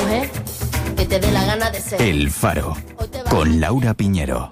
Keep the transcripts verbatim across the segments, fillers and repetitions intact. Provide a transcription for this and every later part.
mujer que te dé la gana de ser. El Faro, con Laura Piñero.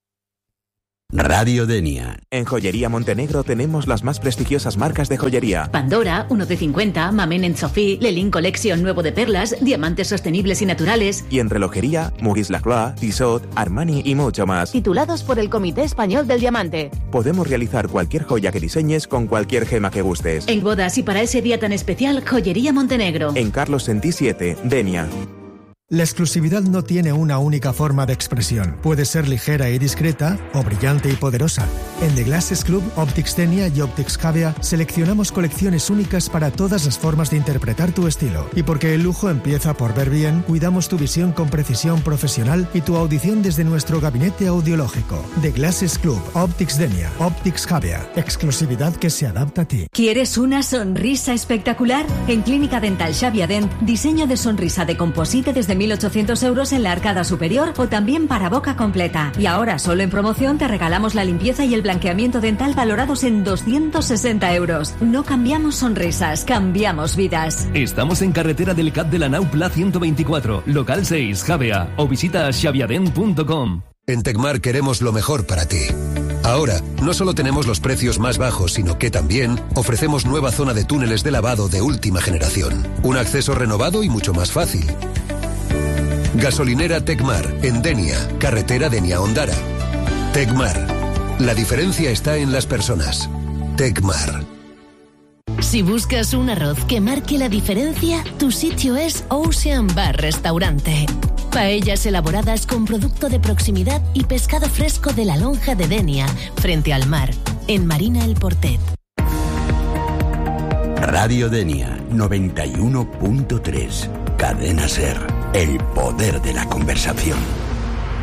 Radio Denia. En Joyería Montenegro tenemos las más prestigiosas marcas de joyería. Pandora, uno de cincuenta, Mamen en Sophie, Lelin Collection nuevo de perlas, diamantes sostenibles y naturales. Y en relojería, Maurice Lacroix, Tissot, Armani y mucho más. Titulados por el Comité Español del Diamante. Podemos realizar cualquier joya que diseñes con cualquier gema que gustes. En bodas y para ese día tan especial, Joyería Montenegro. En Carlos Sentí siete, Denia. La exclusividad no tiene una única forma de expresión. Puede ser ligera y discreta o brillante y poderosa. En The Glasses Club, Optics Denia y Optics Javea seleccionamos colecciones únicas para todas las formas de interpretar tu estilo. Y porque el lujo empieza por ver bien, cuidamos tu visión con precisión profesional y tu audición desde nuestro gabinete audiológico. The Glasses Club, Optics Denia, Optics Javea. Exclusividad que se adapta a ti. ¿Quieres una sonrisa espectacular? En Clínica Dental Xavier Dent, diseño de sonrisa de composite desde mil ochocientos euros en la arcada superior o también para boca completa. Y ahora, solo en promoción, te regalamos la limpieza y el blanqueamiento dental valorados en doscientos sesenta euros. No cambiamos sonrisas, cambiamos vidas. Estamos en carretera del Cap de la Nau Pla ciento veinticuatro, local seis, Javea, o visita xaviadent punto com. En Tecmar queremos lo mejor para ti. Ahora, no solo tenemos los precios más bajos, sino que también ofrecemos nueva zona de túneles de lavado de última generación. Un acceso renovado y mucho más fácil. Gasolinera Tecmar, en Denia, carretera Denia-Ondara. Tecmar, la diferencia está en las personas. Tecmar. Si buscas un arroz que marque la diferencia, tu sitio es Ocean Bar Restaurante. Paellas elaboradas con producto de proximidad y pescado fresco de la lonja de Denia, frente al mar, en Marina El Portet. Radio Denia noventa y uno punto tres. Cadena Ser. El poder de la conversación.